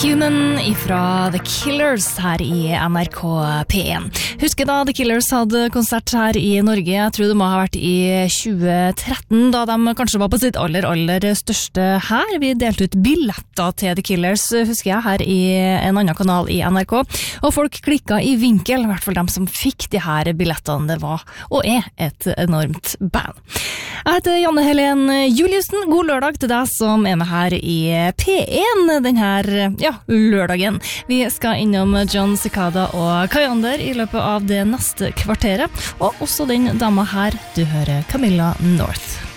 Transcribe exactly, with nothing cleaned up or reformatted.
Human ifra The Killers her i N R K P en. Husker da The Killers hadde konsert her i Norge, jeg tror det må ha vært i tjue tretten, da de kanskje var på sitt aller, aller største her. Vi delte ut billetter til The Killers, husker jeg, her i en annen kanal i N R K, og folk klikket i vinkel, i hvert fall de som fikk de her billettene. Det var og er et enormt band. Jeg heter Janne Helen Juliussen. God lørdag til deg som er med her i P en den her, ja, lørdagen. Vi skal innom John Cicada og Kayander i løpet av det neste kvarteret, og også den dama her, du hører Camilla North.